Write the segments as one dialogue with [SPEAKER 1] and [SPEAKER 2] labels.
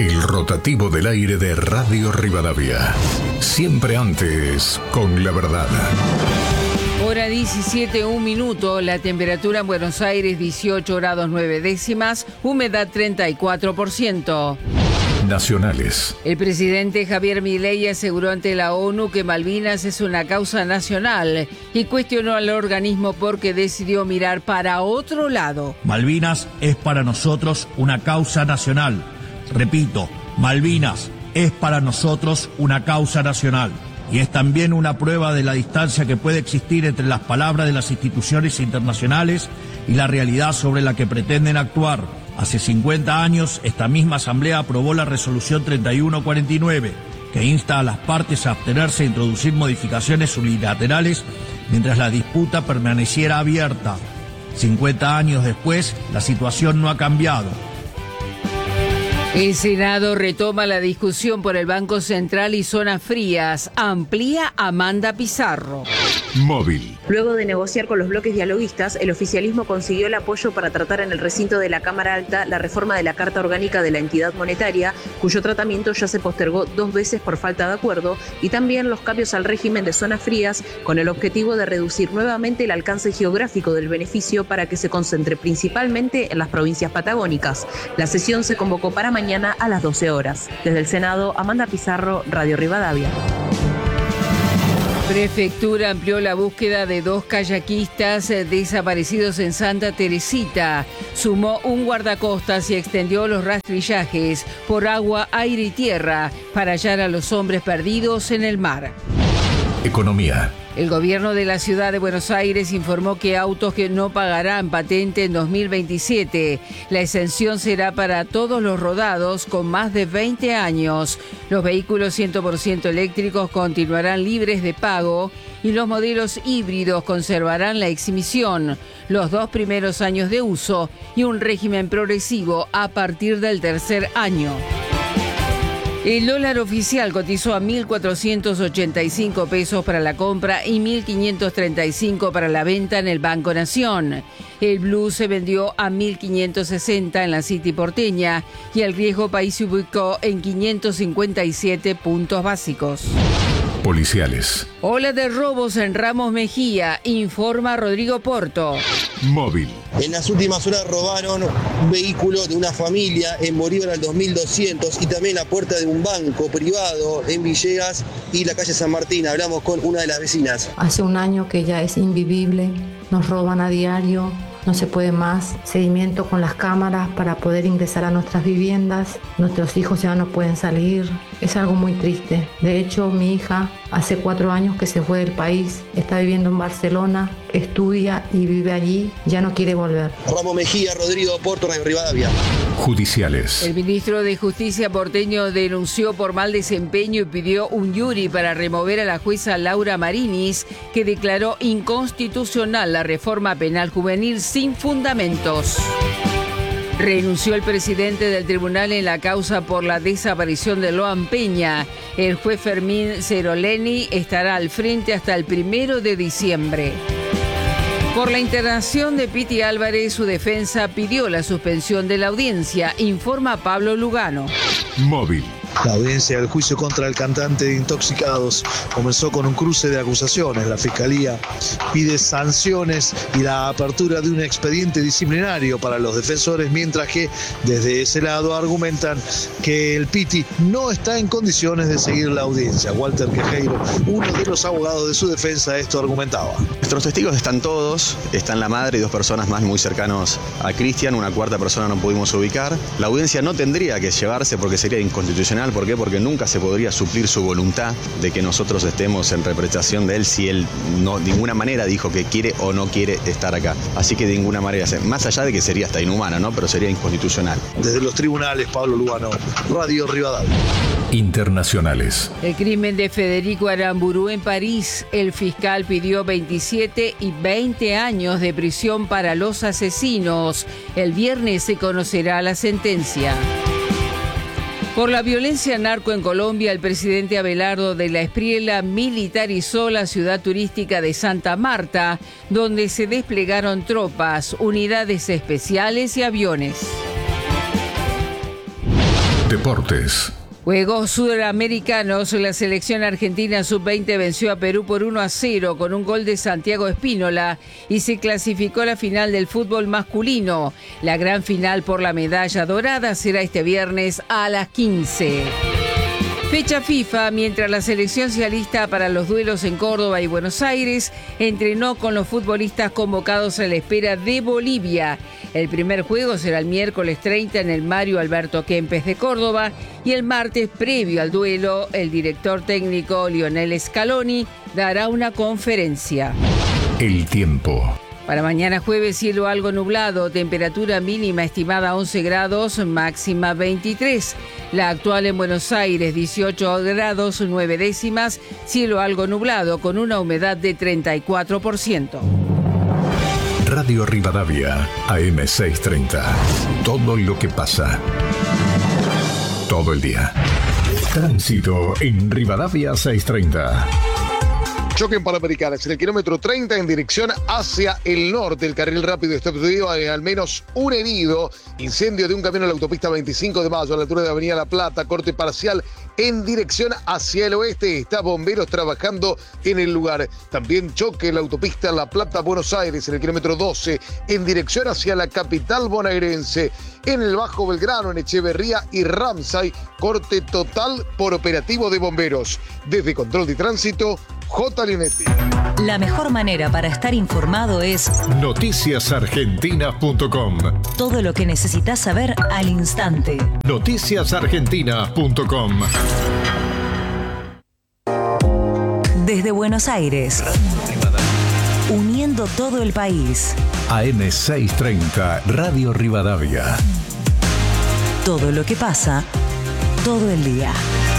[SPEAKER 1] El rotativo del aire de Radio Rivadavia. Siempre antes, con la verdad.
[SPEAKER 2] Hora 17, 1 minuto. La temperatura en Buenos Aires 18 grados 9 décimas, humedad 34%.
[SPEAKER 1] Nacionales.
[SPEAKER 2] El presidente Javier Milei aseguró ante la ONU que Malvinas es una causa nacional y cuestionó al organismo porque decidió mirar para otro lado.
[SPEAKER 3] Malvinas es para nosotros una causa nacional. Repito, Malvinas es para nosotros una causa nacional. Y es también una prueba de la distancia que puede existir entre las palabras de las instituciones internacionales y la realidad sobre la que pretenden actuar. Hace 50 años, esta misma Asamblea aprobó la Resolución 3149, que insta a las partes a abstenerse de introducir modificaciones unilaterales mientras la disputa permaneciera abierta. 50 años después, la situación no ha cambiado.
[SPEAKER 2] El Senado retoma la discusión por el Banco Central y zonas frías. Amplía Amanda Pizarro.
[SPEAKER 1] Móvil.
[SPEAKER 4] Luego de negociar con los bloques dialoguistas, el oficialismo consiguió el apoyo para tratar en el recinto de la Cámara Alta la reforma de la Carta Orgánica de la entidad monetaria, cuyo tratamiento ya se postergó 2 veces por falta de acuerdo, y también los cambios al régimen de zonas frías, con el objetivo de reducir nuevamente el alcance geográfico del beneficio para que se concentre principalmente en las provincias patagónicas. La sesión se convocó para mañana a las 12 horas. Desde el Senado, Amanda Pizarro, Radio Rivadavia.
[SPEAKER 2] Prefectura amplió la búsqueda de 2 kayakistas desaparecidos en Santa Teresita. Sumó un guardacostas y extendió los rastrillajes por agua, aire y tierra para hallar a los hombres perdidos en el mar.
[SPEAKER 1] Economía.
[SPEAKER 2] El gobierno de la ciudad de Buenos Aires informó que autos que no pagarán patente en 2027. La exención será para todos los rodados con más de 20 años. Los vehículos 100% eléctricos continuarán libres de pago y los modelos híbridos conservarán la exhibición, los 2 primeros años de uso y un régimen progresivo a partir del 3er año. El dólar oficial cotizó a 1.485 pesos para la compra y 1.535 para la venta en el Banco Nación. El blue se vendió a 1.560 en la City porteña y el riesgo país se ubicó en 557 puntos básicos.
[SPEAKER 1] Policiales.
[SPEAKER 2] Ola de robos en Ramos Mejía, informa Rodrigo Porto.
[SPEAKER 1] Móvil.
[SPEAKER 5] En las últimas horas robaron un vehículo de una familia en Bolívar al 2200 y también la puerta de un banco privado en Villegas y la calle San Martín. Hablamos con una de las vecinas.
[SPEAKER 6] Hace un año que ya es invivible, nos roban a diario. No se puede más, seguimiento con las cámaras para poder ingresar a nuestras viviendas, nuestros hijos ya no pueden salir, es algo muy triste. De hecho, mi hija hace 4 años que se fue del país, está viviendo en Barcelona, estudia y vive allí, ya no quiere volver.
[SPEAKER 5] Ramos Mejía, Rodrigo Porto, Radio Rivadavia.
[SPEAKER 1] Judiciales.
[SPEAKER 2] El ministro de Justicia porteño denunció por mal desempeño y pidió un jury para remover a la jueza Laura Marinis, que declaró inconstitucional la reforma penal juvenil sin fundamentos. Renunció el presidente del tribunal en la causa por la desaparición de Loan Peña. El juez Fermín Ceroleni estará al frente hasta el 1 de diciembre. Por la internación de Piti Álvarez, su defensa pidió la suspensión de la audiencia, informa Pablo Lugano.
[SPEAKER 1] Móvil.
[SPEAKER 7] La audiencia del juicio contra el cantante de Intoxicados comenzó con un cruce de acusaciones. La Fiscalía pide sanciones y la apertura de un expediente disciplinario para los defensores, mientras que desde ese lado argumentan que el Piti no está en condiciones de seguir la audiencia. Walter Quejeiro, uno de los abogados de su defensa, esto argumentaba.
[SPEAKER 8] Nuestros testigos están todos, están la madre y 2 personas más muy cercanos a Cristian, una 4ª persona no pudimos ubicar. La audiencia no tendría que llevarse porque sería inconstitucional. ¿Por qué? Porque nunca se podría suplir su voluntad de que nosotros estemos en representación de él si él no, de ninguna manera dijo que quiere o no quiere estar acá. Así que de ninguna manera, más allá de que sería hasta inhumano, ¿no? Pero sería inconstitucional.
[SPEAKER 7] Desde los tribunales, Pablo Lugano, Radio Rivadavia.
[SPEAKER 1] Internacionales.
[SPEAKER 2] El crimen de Federico Aramburu en París. El fiscal pidió 27 y 20 años de prisión para los asesinos. El viernes se conocerá la sentencia. Por la violencia narco en Colombia, el presidente Abelardo de la Espriella militarizó la ciudad turística de Santa Marta, donde se desplegaron tropas, unidades especiales y aviones.
[SPEAKER 1] Deportes.
[SPEAKER 2] Juegos Sudamericanos, la selección argentina sub-20 venció a Perú por 1-0 con un gol de Santiago Espínola y se clasificó a la final del fútbol masculino. La gran final por la medalla dorada será este viernes a las 15. Fecha FIFA, mientras la selección se alista para los duelos en Córdoba y Buenos Aires, entrenó con los futbolistas convocados a la espera de Bolivia. El primer juego será el miércoles 30 en el Mario Alberto Kempes de Córdoba y el martes, previo al duelo, el director técnico Lionel Scaloni dará una conferencia.
[SPEAKER 1] El tiempo.
[SPEAKER 2] Para mañana jueves, cielo algo nublado, temperatura mínima estimada 11 grados, máxima 23. La actual en Buenos Aires, 18 grados 9 décimas, cielo algo nublado con una humedad de 34%.
[SPEAKER 1] Radio Rivadavia, AM630. Todo lo que pasa. Todo el día. Tránsito en Rivadavia 630.
[SPEAKER 9] Choque en Panamericanas, en el kilómetro 30 en dirección hacia el norte. El carril rápido está obstruido, hay al menos un herido. Incendio de un camión en la autopista 25 de Mayo, a la altura de Avenida La Plata. Corte parcial en dirección hacia el oeste. Está bomberos trabajando en el lugar. También choque en la autopista La Plata-Buenos Aires, en el kilómetro 12, en dirección hacia la capital bonaerense. En el Bajo Belgrano, en Echeverría y Ramsay, corte total por operativo de bomberos. Desde Control de Tránsito, J. Linetti.
[SPEAKER 10] La mejor manera para estar informado es
[SPEAKER 1] noticiasargentinas.com.
[SPEAKER 10] Todo lo que necesitas saber al instante.
[SPEAKER 1] Noticiasargentinas.com.
[SPEAKER 10] Desde Buenos Aires, uniendo todo el país.
[SPEAKER 1] AM630, Radio Rivadavia.
[SPEAKER 10] Todo lo que pasa, todo el día.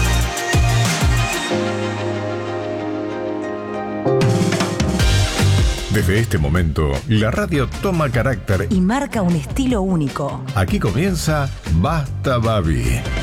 [SPEAKER 1] Desde este momento, la radio toma carácter
[SPEAKER 10] y marca un estilo único.
[SPEAKER 1] Aquí comienza Basta Babi.